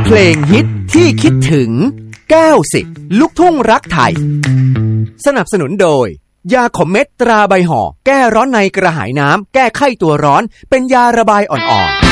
เพลงฮิตที่คิดถึง90ลูกทุ่งรักไทยสนับสนุนโดยยาขมเม็ดตราใบห่อแก้ร้อนในกระหายน้ำแก้ไข้ตัวร้อนเป็นยาระบายอ่อนๆ